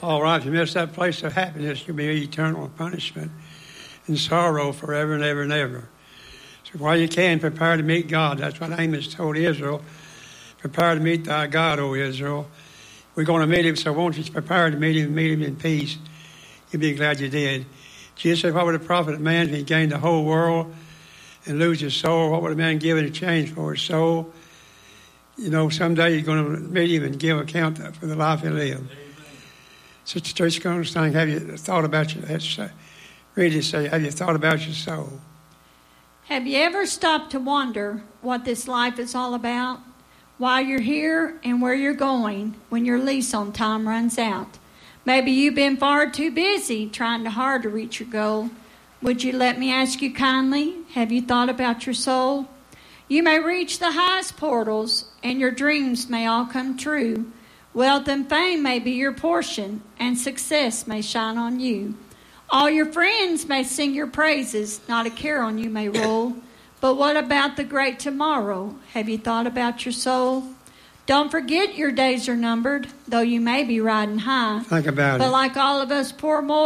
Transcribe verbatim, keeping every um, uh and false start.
All right, if you miss that place of happiness, you'll be eternal punishment and sorrow forever and ever and ever. So while you can, prepare to meet God. That's what Amos told Israel. Prepare to meet thy God, O Israel. We're going to meet him, so won't you prepare to meet him, meet him in peace. You'll be glad you did. Jesus said, what would it profit a man if he gained the whole world and lose his soul? What would a man give in exchange for his soul? You know, someday you're going to meet him and give account for the life he lived. Sister Tracy Cornerstone, have you thought about your, let's really say, have you thought about your soul? Have you ever stopped to wonder what this life is all about? Why you're here and where you're going when your lease on time runs out? Maybe you've been far too busy trying hard to reach your goal. Would you let me ask you kindly, have you thought about your soul? You may reach the highest portals and your dreams may all come true. Wealth and fame may be your portion and success may shine on you. All your friends may sing your praises, not a care on you may roll. But what about the great tomorrow? Have you thought about your soul? Don't forget your days are numbered, though you may be riding high. Think about but it. But like all of us poor mortals,